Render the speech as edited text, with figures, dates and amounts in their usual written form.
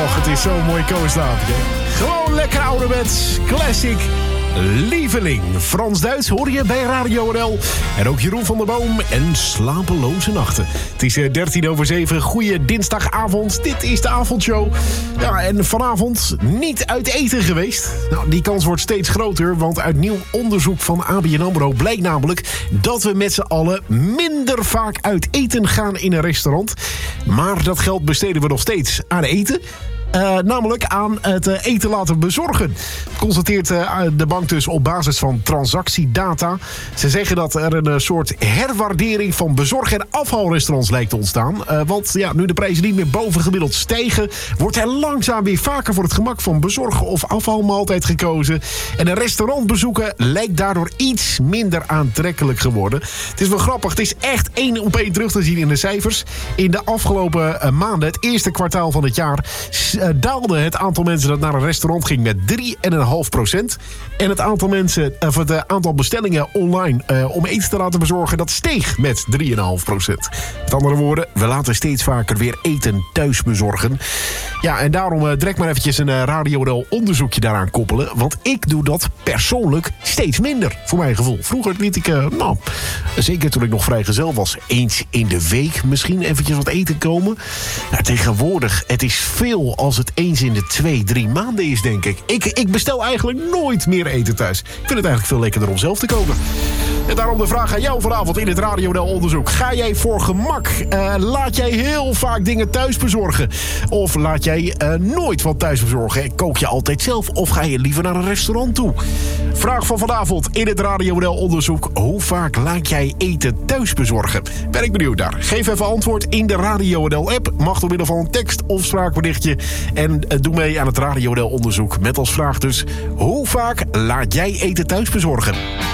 Och, het is zo'n mooi koosdaad. Gewoon lekker ouderwets, classic, lieveling. Frans-Duits hoor je bij Radio NL. En ook Jeroen van der Boom en slapeloze nachten. Het is 7:13. Goeie dinsdagavond. Dit is de avondshow. Ja, en vanavond niet uit eten geweest. Nou, die kans wordt steeds groter, want uit nieuw onderzoek van ABN AMRO blijkt namelijk dat we met z'n allen minder vaak uit eten gaan in een restaurant. Maar dat geld besteden we nog steeds aan eten. Namelijk aan het eten laten bezorgen. Constateert de bank dus op basis van transactiedata. Ze zeggen dat er een soort herwaardering van bezorg- en afhaalrestaurants lijkt te ontstaan. Want ja, nu de prijzen niet meer bovengemiddeld stijgen, wordt er langzaam weer vaker voor het gemak van bezorg- of afhaalmaaltijd gekozen. En een restaurant bezoeken lijkt daardoor iets minder aantrekkelijk geworden. Het is wel grappig, het is echt 1 op 1 terug te zien in de cijfers. In de afgelopen maanden, het eerste kwartaal van het jaar, daalde het aantal mensen dat naar een restaurant ging met 3,5%. En het aantal mensen, het aantal bestellingen online om eten te laten bezorgen, dat steeg met 3,5%. Met andere woorden, we laten steeds vaker weer eten thuis bezorgen. Ja, en daarom direct maar eventjes een Radio NL onderzoekje daaraan koppelen. Want ik doe dat persoonlijk steeds minder, voor mijn gevoel. Vroeger liet ik, zeker toen ik nog vrijgezel was, eens in de week misschien eventjes wat eten komen. Nou, tegenwoordig, het is veel als het eens in de 2-3 maanden is, denk ik. Ik bestel eigenlijk nooit meer eten thuis. Ik vind het eigenlijk veel lekkerder om zelf te koken. En daarom de vraag aan jou vanavond in het Radio NL onderzoek. Ga jij voor gemak? Laat jij heel vaak dingen thuis bezorgen? Of laat jij nooit wat thuis bezorgen? Kook je altijd zelf? Of ga je liever naar een restaurant toe? Vraag van vanavond in het Radio NL onderzoek. Hoe vaak laat jij eten thuis bezorgen? Ben ik benieuwd naar. Geef even antwoord in de Radio NL app. Mag door middel van een tekst of spraakberichtje. En doe mee aan het Radio NL onderzoek. Met als vraag dus: hoe vaak laat jij eten thuis bezorgen?